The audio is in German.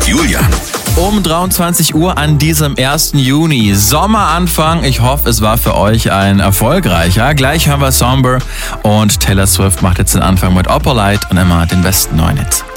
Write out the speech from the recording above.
Julian. Um 23 Uhr an diesem 1. Juni. Sommeranfang. Ich hoffe, es war für euch ein erfolgreicher. Gleich hören wir Somber und Taylor Swift macht jetzt den Anfang mit Opalite und immer den besten neuen Hits.